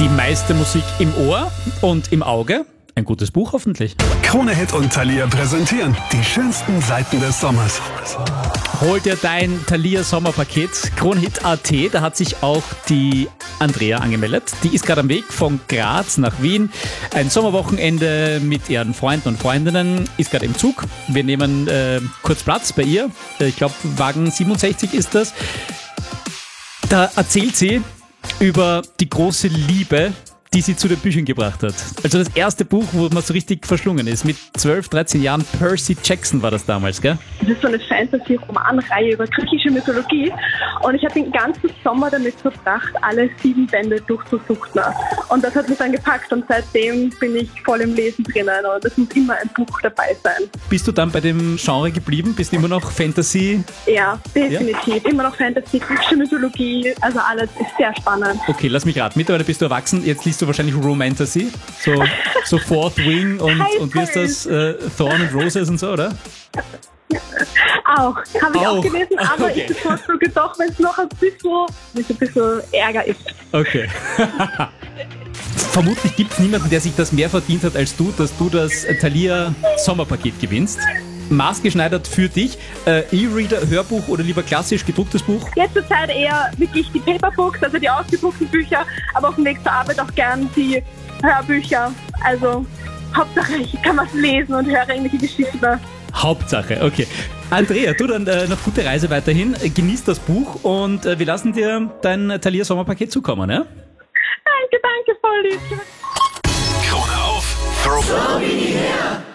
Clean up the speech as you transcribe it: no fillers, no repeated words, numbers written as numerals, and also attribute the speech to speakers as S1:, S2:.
S1: Die meiste Musik im Ohr und im Auge. Ein gutes Buch hoffentlich.
S2: Krone-Hit und Thalia präsentieren die schönsten Seiten des Sommers.
S1: Hol dir dein Thalia Sommerpaket. Krone-Hit.at, da hat sich auch die Andrea angemeldet. Die ist gerade am Weg von Graz nach Wien. Ein Sommerwochenende mit ihren Freunden und Freundinnen. Ist gerade im Zug. Wir nehmen kurz Platz bei ihr. Ich glaube, Wagen 67 ist das. Da erzählt sie über die große Liebe, die sie zu den Büchern gebracht hat. Also das erste Buch, wo man so richtig verschlungen ist. Mit 12, 13 Jahren. Percy Jackson war das damals, gell?
S3: Das ist so eine Fantasy-Romanreihe über griechische Mythologie. Und ich habe den ganzen Sommer damit verbracht, alle 7 Bände durchzusuchten. Und das hat mich dann gepackt und seitdem bin ich voll im Lesen drinnen. Und es muss immer ein Buch dabei sein.
S1: Bist du dann bei dem Genre geblieben? Bist du immer noch Fantasy?
S3: Ja, definitiv. Ja? Immer noch Fantasy, griechische Mythologie. Also alles ist sehr spannend.
S1: Okay, lass mich raten. Mittlerweile bist du erwachsen. Jetzt liest du wahrscheinlich Romantasy. So Fourth Wing und wie ist das? Thorn and Roses und so, oder?
S3: Auch. Habe ich auch gelesen, aber okay. Ich bevorzuge doch, wenn es noch ein bisschen Ärger ist.
S1: Okay. Vermutlich gibt es niemanden, der sich das mehr verdient hat als du, dass du das Thalia Sommerpaket gewinnst. Maßgeschneidert für dich. E-Reader, Hörbuch oder lieber klassisch gedrucktes Buch?
S3: Jetzt zur Zeit eher wirklich die Paperbooks, also die ausgedruckten Bücher, aber auf dem Weg zur Arbeit auch gern die Hörbücher. Also Hauptsache, ich kann was lesen und höre irgendwelche Geschichten.
S1: Hauptsache, okay. Andrea, du dann noch gute Reise weiterhin. Genieß das Buch und wir lassen dir dein Thalia Sommerpaket zukommen, ja?
S3: Danke, voll lieb.
S2: Krone auf. Throw her.